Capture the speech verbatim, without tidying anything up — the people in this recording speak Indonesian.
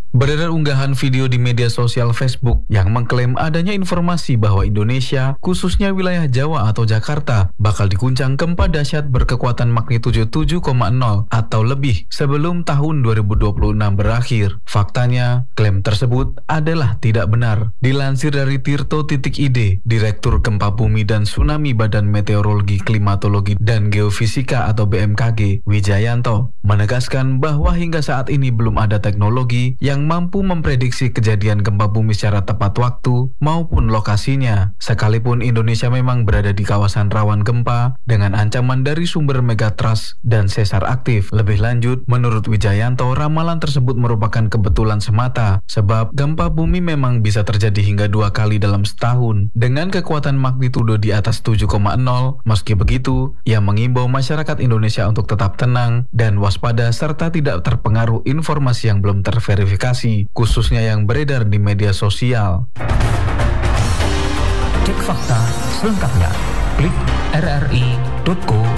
Beredar unggahan video di media sosial Facebook yang mengklaim adanya informasi bahwa Indonesia, khususnya wilayah Jawa atau Jakarta, bakal diguncang gempa dahsyat berkekuatan magnitudo tujuh koma nol atau lebih sebelum tahun dua ribu dua puluh enam berakhir. Faktanya, klaim tersebut adalah tidak benar. Dilansir dari Tirto titik I D, Direktur Gempa Bumi dan Tsunami Badan Meteorologi, Klimatologi, dan Geofisika atau B M K G, Wijayanto, menegaskan bahwa hingga saat ini belum ada teknologi yang mampu memprediksi kejadian gempa bumi secara tepat waktu maupun lokasinya. Sekalipun Indonesia memang berada di kawasan rawan gempa dengan ancaman dari sumber megatrust dan sesar aktif. Lebih lanjut, menurut Wijayanto, ramalan tersebut merupakan kebetulan semata sebab gempa bumi memang bisa terjadi hingga dua kali dalam setahun dengan kekuatan magnitudo di atas tujuh koma nol. Meski begitu, ia mengimbau masyarakat Indonesia untuk tetap tenang dan waspada serta tidak terpengaruh informasi yang belum terverifikasi, khususnya yang beredar di media sosial. Cek fakta selengkapnya. Klik r r i titik co